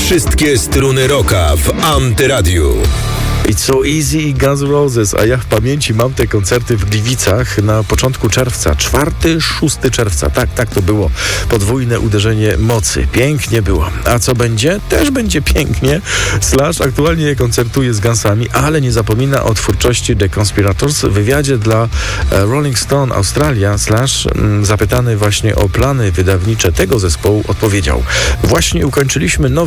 Wszystkie struny rocka w Antyradiu. It's So Easy i Guns N' Roses, a ja w pamięci mam te koncerty w Gliwicach na początku czerwca, 4-6 czerwca, tak to było, podwójne uderzenie mocy, pięknie było. A co będzie? Też będzie pięknie. Slash aktualnie koncertuje z Gunsami, ale nie zapomina o twórczości The Conspirators. W wywiadzie dla Rolling Stone Australia Slash, zapytany właśnie o plany wydawnicze tego zespołu, odpowiedział: właśnie ukończyliśmy nowy